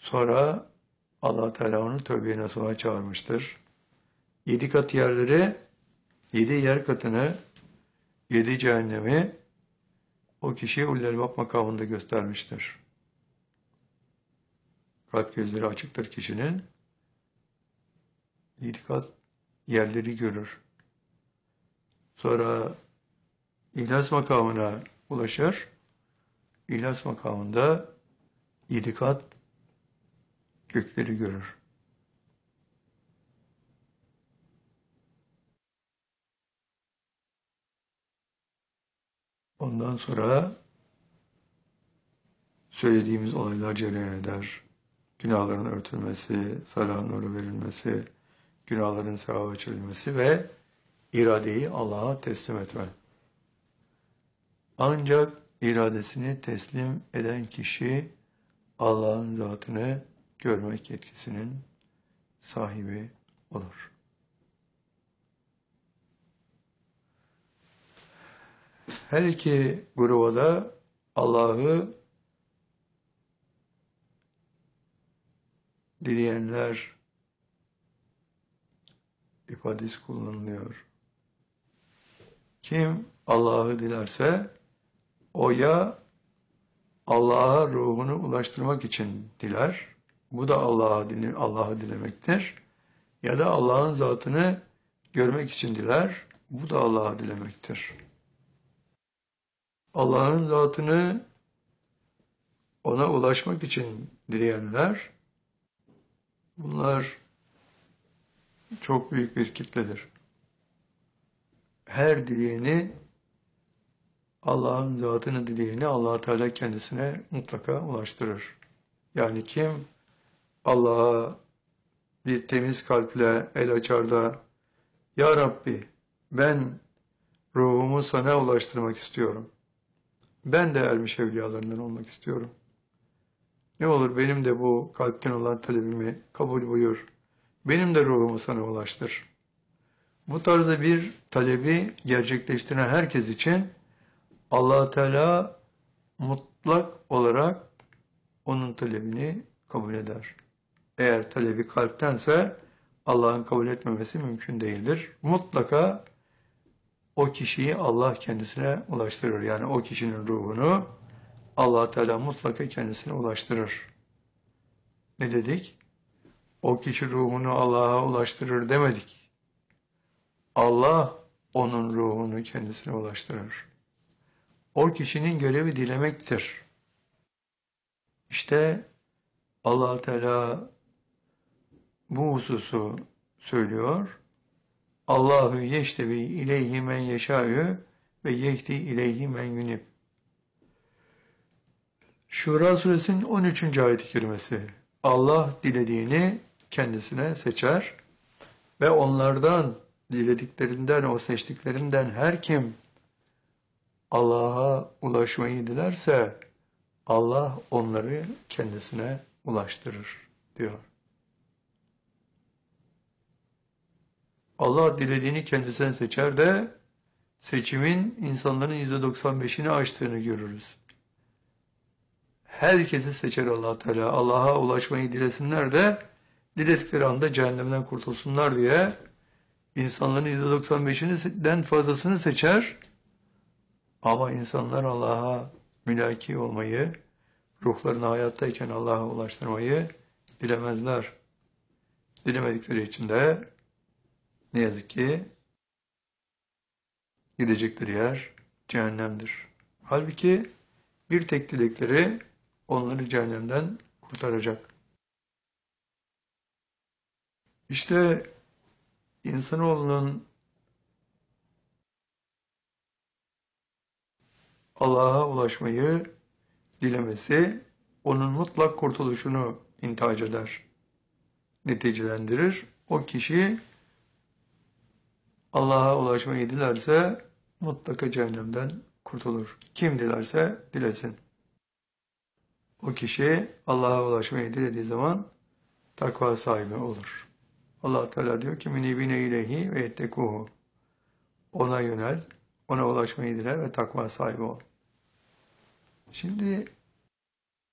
Sonra Allah Teala onu tövbe nasuha çağırmıştır. 7 kat yerleri, 7 yer katını, 7 cehennemi o kişiye ulul elbab makamında göstermiştir. Kalp gözleri açıktır kişinin. 7 kat yerleri görür. Sonra İhlas makamına ulaşır. İhlas makamında 7 kat gökleri görür. Ondan sonra söylediğimiz olaylar cereyan eder. Günahların örtülmesi, salah nuru verilmesi, günahların sevaba açılması ve iradeyi Allah'a teslim etme. Ancak iradesini teslim eden kişi Allah'ın zatını görmek yetkisinin sahibi olur. Her iki gruba da Allah'ı dileyenler ifadesi kullanılıyor. Kim Allah'ı dilerse o ya Allah'a ruhunu ulaştırmak için diler. Bu da Allah'ı dilemektir. Ya da Allah'ın zatını görmek için diler. Bu da Allah'ı dilemektir. Allah'ın zatını ona ulaşmak için dileyenler, bunlar çok büyük bir kitledir. Her dileyeni, Allah'ın zatını dileyeni Allah Teala kendisine mutlaka ulaştırır. Yani kim Allah'a bir temiz kalple el açar da Ya Rabbi ben ruhumu sana ulaştırmak istiyorum. Ben de ermiş evliyalarından olmak istiyorum. Ne olur benim de bu kalpten olan talebimi kabul buyur. Benim de ruhumu sana ulaştır. Bu tarzda bir talebi gerçekleştiren herkes için Allah Teala mutlak olarak onun talebini kabul eder. Eğer talebi kalptense Allah'ın kabul etmemesi mümkün değildir. Mutlaka o kişiyi Allah kendisine ulaştırır. Yani o kişinin ruhunu Allah Teala mutlaka kendisine ulaştırır. Ne dedik? O kişi ruhunu Allah'a ulaştırır demedik. Allah onun ruhunu kendisine ulaştırır. O kişinin görevi dilemektir. İşte Allah Teala bu hususu söylüyor. Allahu yeştevi ileyhi men yeşâ'ü ve yehdi ileyhi men yunib. Şura suresinin 13. ayet-i kerimesi. Allah dilediğini kendisine seçer ve onlardan, dilediklerinden, o seçtiklerinden her kim Allah'a ulaşmayı dilerse Allah onları kendisine ulaştırır diyor. Allah dilediğini kendisine seçer de seçimin insanların %95'ini aştığını görürüz. Herkesi seçer Allah Teala. Allah'a ulaşmayı dilesinler de diledikleri anda cehennemden kurtulsunlar diye insanların %95'inden fazlasını seçer. Ama insanlar Allah'a mülaki olmayı, ruhlarını hayattayken Allah'a ulaştırmayı dilemezler. Dilemedikleri için de ne yazık ki gidecekleri yer cehennemdir. Halbuki bir tek dilekleri onları cehennemden kurtaracak. İşte insanoğlunun Allah'a ulaşmayı dilemesi onun mutlak kurtuluşunu intihac eder, neticelendirir. O kişi Allah'a ulaşmayı dilerse mutlaka cehennemden kurtulur. Kim dilerse dilesin. O kişi Allah'a ulaşmayı dilediği zaman takva sahibi olur. Allah Teala diyor ki münibine ileyhi ve yettekuhu. Ona yönel, ona ulaşmayı dile ve takva sahibi ol. Şimdi